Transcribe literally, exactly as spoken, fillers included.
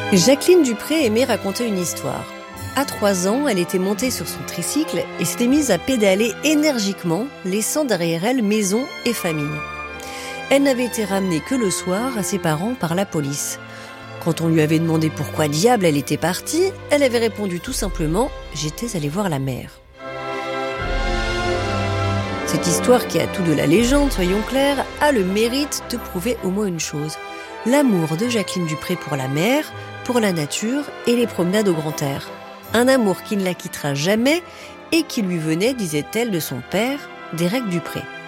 Jacqueline Dupré aimait raconter une histoire. À trois ans, elle était montée sur son tricycle et s'était mise à pédaler énergiquement, laissant derrière elle maison et famille. Elle n'avait été ramenée que le soir à ses parents par la police. Quand on lui avait demandé pourquoi diable elle était partie, elle avait répondu tout simplement « J'étais allée voir la mer ». Cette histoire, qui a tout de la légende, soyons clairs, a le mérite de prouver au moins une chose. L'amour de Jacqueline Dupré pour la mer, pour la nature et les promenades au grand air. Un amour qui ne la quittera jamais et qui lui venait, disait-elle, de son père, d'Éric Dupré.